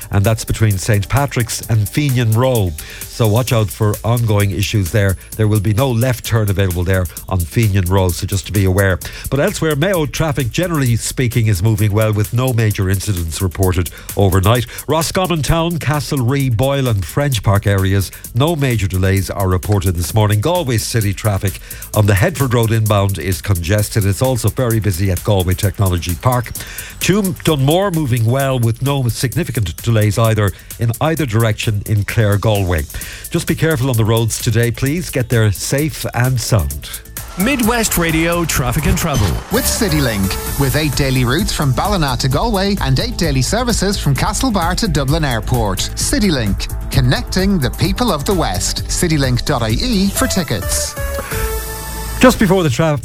and that's between St Patrick's and Fenian Row. So watch out for ongoing issues there. There will be no left turn available there on Fenian Row, so just to be aware. But elsewhere, Mayo traffic, generally speaking, is moving well with no major incidents reported overnight. Roscommon Town, Castlereagh, Boyle and French Park areas, no major delays are reported this morning. Galway City traffic on the Headford Road inbound is congested. It's also very busy at Galway Technology Park. Tuam Dunmore moving well with no significant delays either in either direction in Clare Galway. Just be careful on the roads today, please. Get there safe and sound. Midwest Radio Traffic and Travel with CityLink, with 8 daily routes from Ballina to Galway and 8 daily services from Castlebar to Dublin Airport. CityLink, connecting the people of the West. CityLink.ie for tickets. Just before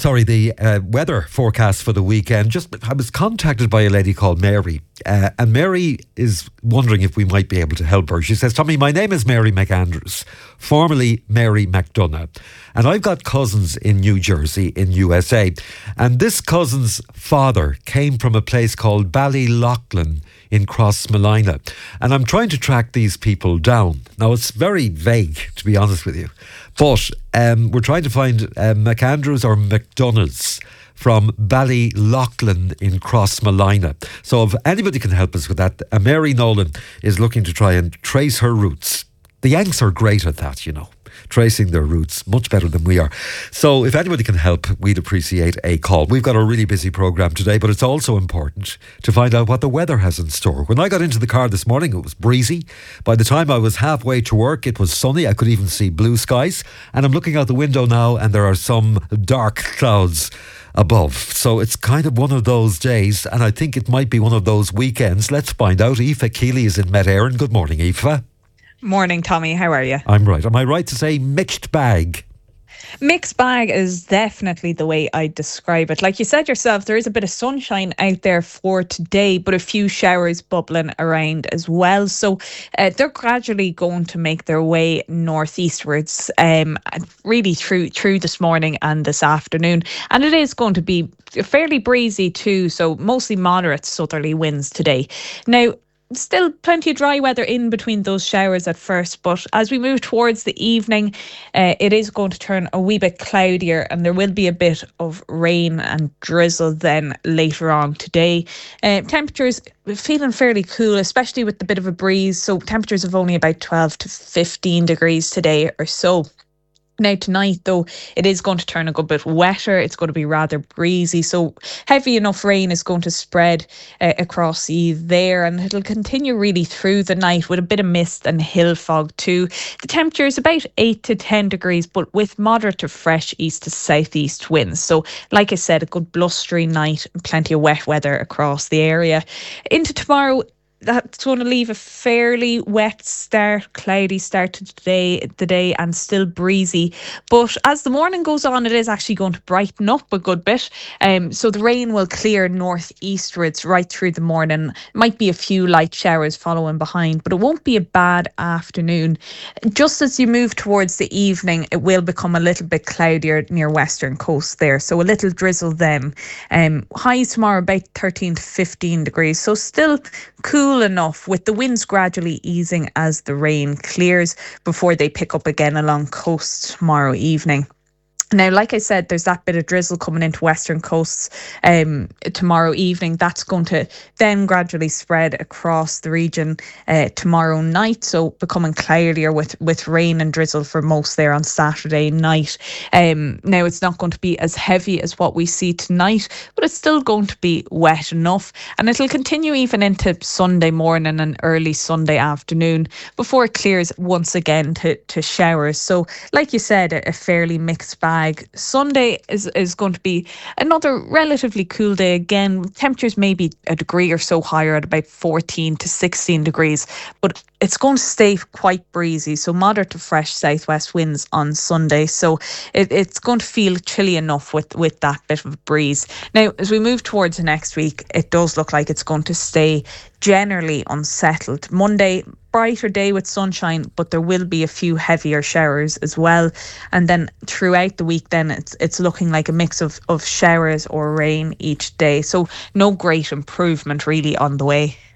the weather forecast for the weekend, I was contacted by a lady called Mary, and Mary is wondering if we might be able to help her. She says, Tommy, my name is Mary McAndrews, formerly Mary McDonough, and I've got cousins in New Jersey, in USA, and this cousin's father came from a place called Ballyloughlin in Crossmolina, and I'm trying to track these people down. Now, it's very vague, to be honest with you, but we're trying to find McAndrews or McDonoughs from Ballyloughlin in Crossmolina. So if anybody can help us with that, Mary Nolan is looking to try and trace her roots. The Yanks are great at that, you know, tracing their roots, much better than we are. So if anybody can help, we'd appreciate a call. We've got a really busy programme today, but it's also important to find out what the weather has in store. When I got into the car this morning, it was breezy. By the time I was halfway to work, it was sunny. I could even see blue skies. And I'm looking out the window now, and there are some dark clouds above. So it's kind of one of those days, and I think it might be one of those weekends. Let's find out. Aoife Keeley is in Met Éireann. Good morning, Aoife. Morning, Tommy. How are you? I'm right. Am I right to say mixed bag? Mixed bag is definitely the way I describe it. Like you said yourself, there is a bit of sunshine out there for today, but a few showers bubbling around as well. So they're gradually going to make their way northeastwards, really through this morning and this afternoon. And it is going to be fairly breezy too, so mostly moderate southerly winds today. Now, still plenty of dry weather in between those showers at first, but as we move towards the evening, it is going to turn a wee bit cloudier, and there will be a bit of rain and drizzle then later on today. Temperatures feeling fairly cool, especially with the bit of a breeze, so temperatures of only about 12 to 15 degrees today or so. Now tonight, though, it is going to turn a good bit wetter. It's going to be rather breezy, so heavy enough rain is going to spread across there, and it'll continue really through the night with a bit of mist and hill fog too. The temperature is about 8 to 10 degrees, but with moderate to fresh east to southeast winds. So like I said, a good blustery night and plenty of wet weather across the area. Into tomorrow, that's going to leave a fairly wet start, cloudy start to the day, and still breezy. But as the morning goes on, it is actually going to brighten up a good bit. So the rain will clear northeastwards right through the morning. Might be a few light showers following behind, but it won't be a bad afternoon. Just as you move towards the evening, it will become a little bit cloudier near western coast there. So a little drizzle then. Highs tomorrow about 13 to 15 degrees. So still cool enough, with the winds gradually easing as the rain clears before they pick up again along coast tomorrow evening. Now, like I said, there's that bit of drizzle coming into western coasts tomorrow evening. That's going to then gradually spread across the region tomorrow night, so becoming cloudier with rain and drizzle for most there on Saturday night. Now, it's not going to be as heavy as what we see tonight, but it's still going to be wet enough, and it'll continue even into Sunday morning and early Sunday afternoon before it clears once again to showers. So, like you said, a fairly mixed bag. Sunday is going to be another relatively cool day again. Temperatures may be a degree or so higher at about 14 to 16 degrees, but it's going to stay quite breezy, so moderate to fresh southwest winds on Sunday. So it's going to feel chilly enough with that bit of a breeze. Now, as we move towards next week, it does look like it's going to stay generally unsettled. Monday, brighter day with sunshine, but there will be a few heavier showers as well. And then throughout the week, then it's looking like a mix of showers or rain each day. So no great improvement really on the way.